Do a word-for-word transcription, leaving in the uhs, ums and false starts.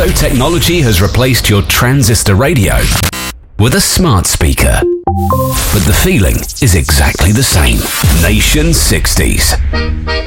So technology has replaced your transistor radio with a smart speaker. But the feeling is exactly the same. Nation sixties.